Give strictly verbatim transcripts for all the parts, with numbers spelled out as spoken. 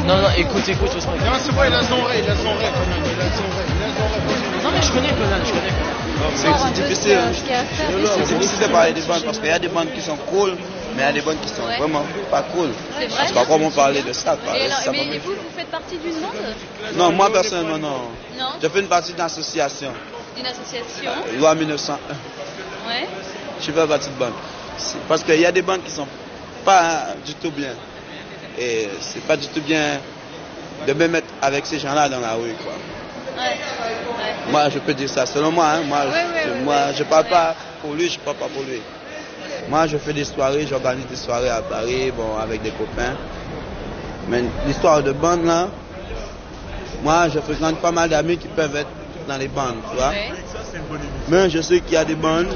Non, non, écoute, écoute, Ousmane. Non, c'est vrai, il a son vrai, il a son vrai, quand même, il a son vrai, il a son vrai. Non, mais je connais Conan, je connais Conan. C'est difficile, c'est difficile de parler des bandes parce qu'il y a des bandes qui sont cool, mais il y a des bandes qui sont ouais. vraiment pas cool. C'est vrai. Parce qu'on comment parler de ça. Quoi. Et alors, ça mais vous, vous faites partie d'une bande? Non, moi personnellement non. Non. Je fais une partie d'une association. D'une association euh, Loi mille neuf cent un. Ouais. Je fais partie de bande. Parce qu'il y a des bandes qui sont pas hein, du tout bien. Et c'est pas du tout bien de me mettre avec ces gens-là dans la rue, quoi. Ouais. Ouais. Moi, je peux dire ça, selon moi. Hein, moi, ouais, ouais, je, ouais, moi, ouais. je parle pas pour lui, je parle pas pour lui. Moi, je fais des soirées, j'organise des soirées à Paris, bon, avec des copains. Mais l'histoire de bande, là, moi, je fréquente pas mal d'amis qui peuvent être dans les bandes, tu vois. Ouais. Mais je sais qu'il y a des bandes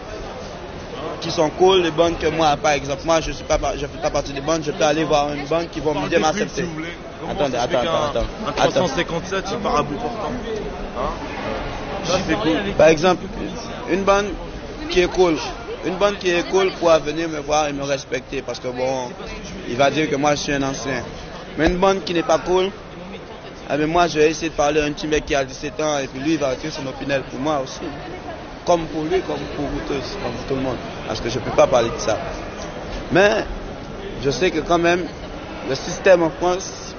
qui sont cool, les bandes que moi, par exemple, moi, je suis pas, je fais pas partie des bandes, je peux aller voir une bande qui vont me dire m'accepter. Attendez, attends, attends, attends. Un trois cent cinquante-sept, c'est par à bout portant. Hein? Ça, c'est cool. Par exemple, une bande qui est cool, une bande qui est cool pourra venir me voir et me respecter parce que bon, il va dire que moi je suis un ancien. Mais une bande qui n'est pas cool, eh bien, moi je vais essayer de parler à un petit mec qui a dix-sept ans et puis lui il va retirer son opinion pour moi aussi. Comme pour lui, comme pour vous tous, comme pour tout le monde. Parce que je ne peux pas parler de ça. Mais je sais que quand même, le système en France,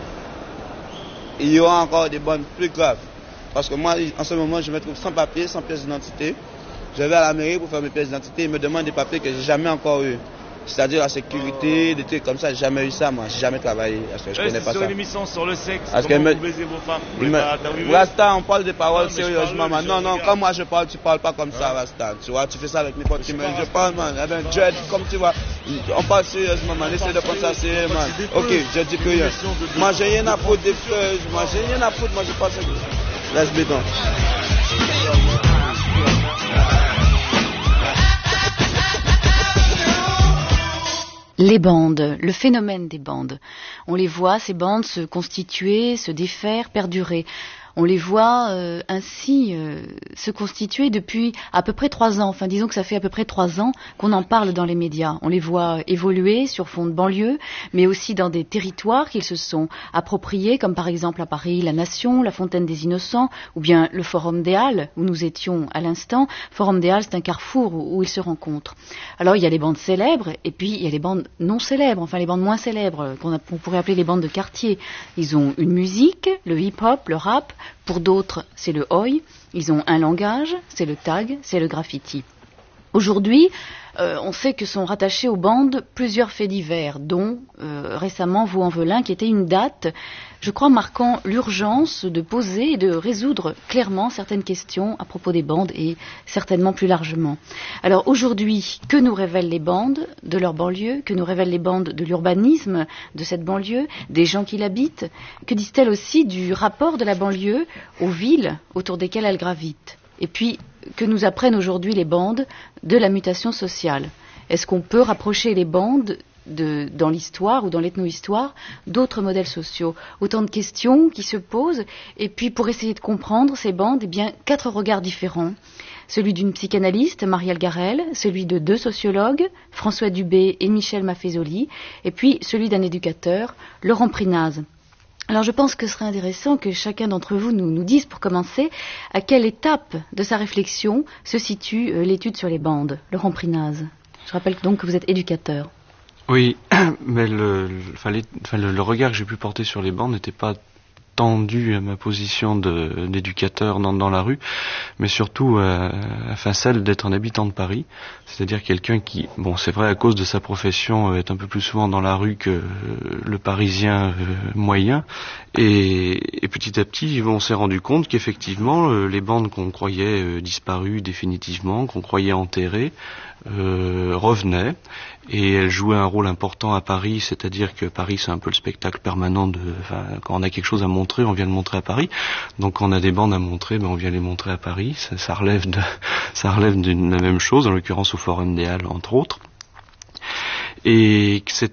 il y aura encore des bandes plus graves. Parce que moi, en ce moment, je me trouve sans papier, sans pièce d'identité. Je vais à la mairie pour faire mes pièces d'identité. Ils me demandent des papiers que j'ai jamais encore eu. C'est-à-dire la sécurité, des trucs comme ça. J'ai jamais eu ça, moi. J'ai jamais travaillé. Parce que je ouais, connais pas sur ça. une émission sur le sexe, parce comment me... vous baisez vos femmes. Vous me... Rasta, on parle des paroles non, sérieusement, man. Non, non, quand moi je parle, tu parles pas comme ça, Rasta. Tu vois, tu fais ça avec n'importe qui. Mais je parle, man. Eh ben, Dread, comme tu vois, on parle sérieusement, man. Essaye de prendre ça sérieux, man. Ok, je dis que rien. Moi, j'ai rien à foutre des fleurs. Moi, j'ai rien à foutre. Moi, je pense que. Laisse béton. Les bandes, le phénomène des bandes. On les voit, ces bandes, se constituer, se défaire, perdurer. On les voit euh, ainsi euh, se constituer depuis à peu près trois ans. Enfin, disons que ça fait à peu près trois ans qu'on en parle dans les médias. On les voit évoluer sur fond de banlieue, mais aussi dans des territoires qu'ils se sont appropriés, comme par exemple à Paris, la Nation, la Fontaine des Innocents, ou bien le Forum des Halles, où nous étions à l'instant. Forum des Halles, c'est un carrefour où, où ils se rencontrent. Alors, il y a les bandes célèbres, et puis il y a les bandes non célèbres, enfin les bandes moins célèbres, qu'on, a, qu'on pourrait appeler les bandes de quartier. Ils ont une musique, le hip-hop, le rap. Pour d'autres, c'est le oi. Ils ont un langage, c'est le tag, c'est le graffiti. Aujourd'hui, euh, on sait que sont rattachés aux bandes plusieurs faits divers, dont euh, récemment Vaux-en-Velin, qui était une date, je crois, marquant l'urgence de poser et de résoudre clairement certaines questions à propos des bandes et certainement plus largement. Alors aujourd'hui, que nous révèlent les bandes de leur banlieue? Que nous révèlent les bandes de l'urbanisme de cette banlieue, des gens qui l'habitent? Que disent-elles aussi du rapport de la banlieue aux villes autour desquelles elle gravite? Et puis, que nous apprennent aujourd'hui les bandes de la mutation sociale? Est-ce qu'on peut rapprocher les bandes de, dans l'histoire ou dans l'ethno-histoire d'autres modèles sociaux? Autant de questions qui se posent. Et puis, pour essayer de comprendre ces bandes, eh bien, quatre regards différents. Celui d'une psychanalyste, Marielle Garel, celui de deux sociologues, François Dubé et Michel Maffezoli, et puis celui d'un éducateur, Laurent Prinaz. Alors je pense que ce serait intéressant que chacun d'entre vous nous, nous dise, pour commencer, à quelle étape de sa réflexion se situe euh, l'étude sur les bandes. Laurent Prinaz. Je rappelle donc que vous êtes éducateur. Oui, mais le, le, enfin, les, enfin, le, le regard que j'ai pu porter sur les bandes n'était pas tendu à ma position de, d'éducateur dans, dans la rue, mais surtout euh, enfin celle d'être un habitant de Paris, c'est-à-dire quelqu'un qui, bon c'est vrai à cause de sa profession, euh, est un peu plus souvent dans la rue que euh, le Parisien euh, moyen, et, et petit à petit on s'est rendu compte qu'effectivement euh, les bandes qu'on croyait euh, disparues définitivement, qu'on croyait enterrées, euh, revenaient, et elles jouaient un rôle important à Paris, c'est-à-dire que Paris c'est un peu le spectacle permanent de, enfin, quand on a quelque chose à montrer, on vient le montrer à Paris. Donc quand on a des bandes à montrer, ben on vient les montrer à Paris. Ça, ça relève de, ça relève d'une la même chose, en l'occurrence au Forum des Halles entre autres. Et c'est